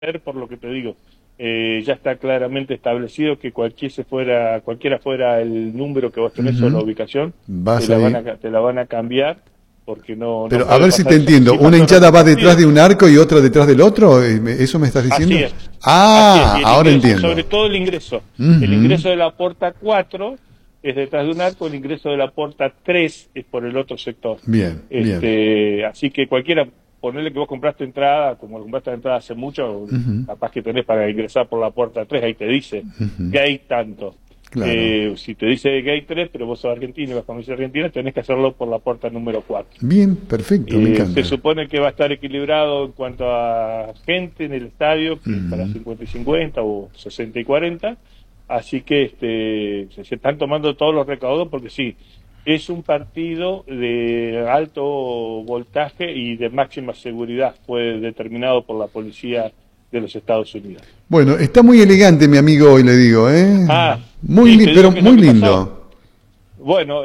por lo que te digo. Ya está claramente establecido que cualquiera fuera el número que vos tenés o la ubicación, te la van a cambiar, porque no. Pero no a ver si te entiendo, ¿una hinchada va detrás de un arco y otra detrás del otro? ¿Eso me estás diciendo? Así es. Ah, Así es. ahora Ingreso, entiendo. sobre todo el ingreso. El ingreso de la puerta 4 es detrás de un arco, el ingreso de la puerta 3 es por el otro sector. Bien, bien. Así que cualquiera, ponerle que vos compraste entrada, como compraste la entrada hace mucho, capaz que tenés para ingresar por la puerta 3, ahí te dice, gate tanto. Claro. Si te dice gate 3, pero vos sos argentino y vas con visa argentina, tenés que hacerlo por la puerta número 4. Bien, perfecto, me encanta. Se supone que va a estar equilibrado en cuanto a gente en el estadio, que para 50 y 50 o 60 y 40, así que se están tomando todos los recaudos porque sí, es un partido de alto voltaje y de máxima seguridad, fue determinado por la policía de los Estados Unidos. Bueno, está muy elegante mi amigo hoy, le digo, ¿eh? Muy pero muy lindo. Bueno,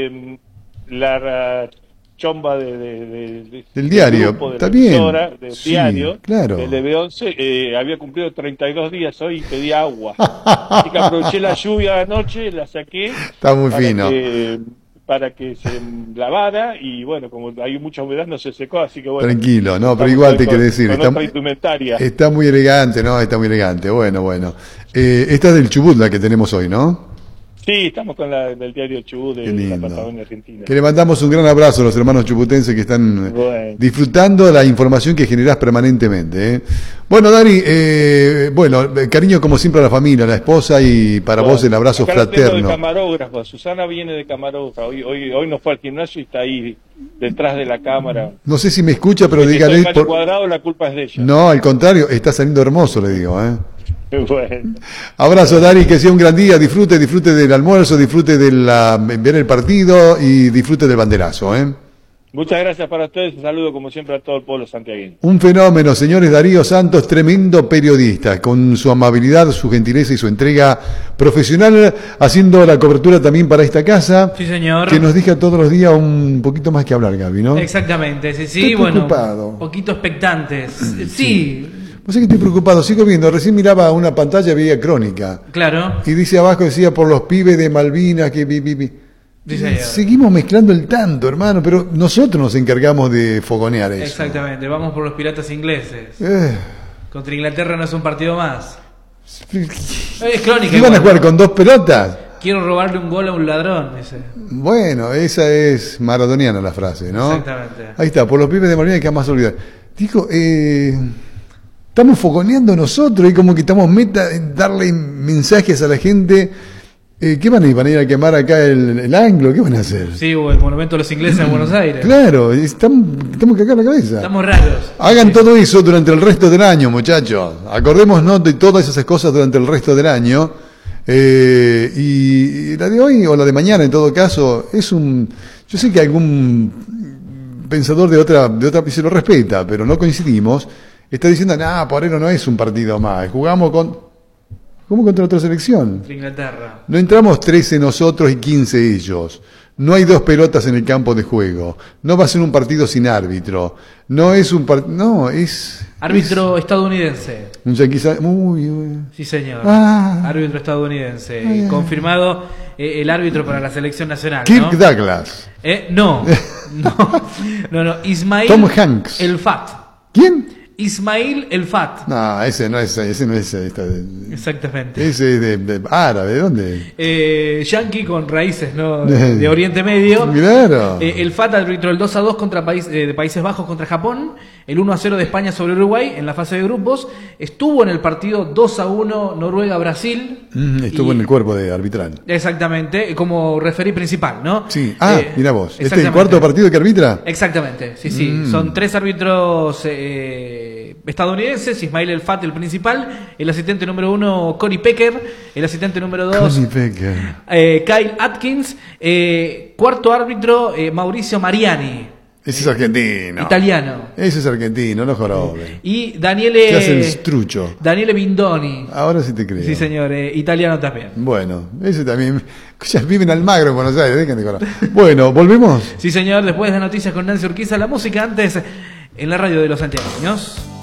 la chomba del diario, grupo, está bien. Del sí, diario, claro. del EB11, había cumplido 32 días hoy y pedí agua. Así que aproveché la lluvia anoche, la saqué. Está muy fino. Para que se lavara y bueno, como hay mucha humedad no se secó, así que bueno. Tranquilo, no, pero igual te quiero decir, está muy elegante, ¿no? Está muy elegante, bueno. Esta es del Chubut la que tenemos hoy, ¿no? Sí, estamos con del diario Chubut de la Patagonia Argentina. Que le mandamos un gran abrazo a los hermanos chubutenses que están disfrutando la información que generás permanentemente, ¿eh? Bueno, Dani, cariño como siempre a la familia, a la esposa y para vos el abrazo fraterno. De camarógrafo. Susana viene de camarógrafo. Hoy no fue al gimnasio y está ahí detrás de la cámara. No sé si me escucha, pero dígale. Cuadrado, la culpa es de ella. No, al contrario, está saliendo hermoso, le digo, ¿eh? Bueno. Abrazo, Dani, que sea un gran día, disfrute del almuerzo, disfrute de ver el partido y disfrute del banderazo, ¿eh? Muchas gracias para ustedes, un saludo como siempre a todo el pueblo santiagueño. Un fenómeno, señores. Darío Santos, tremendo periodista, con su amabilidad, su gentileza y su entrega profesional, haciendo la cobertura también para esta casa. Sí, señor. Que nos deja todos los días un poquito más que hablar, Gaby, ¿no? Exactamente, sí, Estoy preocupado. Un poquito expectantes. Sí. No sé que estoy preocupado, sigo viendo, recién miraba una pantalla, veía Crónica. Claro. Y dice abajo, decía, por los pibes de Malvinas, seguimos mezclando el tanto, hermano, pero nosotros nos encargamos de fogonear eso. Exactamente, vamos por los piratas ingleses. Contra Inglaterra no es un partido más. Es Crónica. ¿Qué van a jugar con 2 pelotas? Quiero robarle un gol a un ladrón, dice. Bueno, esa es maradoniana la frase, ¿no? Exactamente. Ahí está, por los pibes de Malvinas que jamás olvidar. Dijo, estamos fogoneando nosotros y como que estamos darle mensajes a la gente. ¿Qué van a ir? ¿Van a ir a quemar acá el Anglo? ¿Qué van a hacer? Sí, o el monumento de los ingleses en Buenos Aires. Claro, estamos cagados la cabeza. Estamos raros. Hagan todo eso durante el resto del año, muchachos. Acordémonos de todas esas cosas durante el resto del año. Y la de hoy, o la de mañana en todo caso, yo sé que algún pensador de otra se lo respeta, pero no coincidimos. Está diciendo, Porero no es un partido más. Jugamos ¿cómo contra otra selección? Inglaterra. No entramos 13 nosotros y 15 ellos. No hay 2 pelotas en el campo de juego. No va a ser un partido sin árbitro. No es un partido. No, es. Árbitro estadounidense. Un yanquisa. Sí, señor. Árbitro estadounidense. Confirmado el árbitro para la selección nacional. Kirk Douglas. No. Ismail Tom Hanks. El Fat. ¿Quién? Ismail El Fat. No, ese no es. Exactamente. Ese es de árabe, ¿de dónde? Yankee con raíces, ¿no? De Oriente Medio. Claro. El Fat arbitró el 2-2 contra de Países Bajos contra Japón, el 1-0 de España sobre Uruguay en la fase de grupos. Estuvo en el partido 2-1 Noruega-Brasil. Estuvo en el cuerpo de arbitral. Exactamente, como referí principal, ¿no? Sí. Mirá vos. ¿Este es el 4.º partido que arbitra? Exactamente, sí. Son 3 árbitros estadounidenses, Ismail El Fat el principal, el asistente número 1 Connie Pecker, el asistente número 2 Kyle Atkins, cuarto árbitro Mauricio Mariani. Ese es argentino. Italiano. Ese es argentino, no jorobe. Y Daniele... Se hace el strucho. Daniele Bindoni. Ahora sí te creo. Sí, señor, italiano también. Bueno, ese también... Ya vive en Almagro, en Buenos Aires, déjenme conocer. Bueno, ¿volvemos? Sí, señor, después de noticias con Nancy Urquiza, la música antes en la radio de los santiagueños.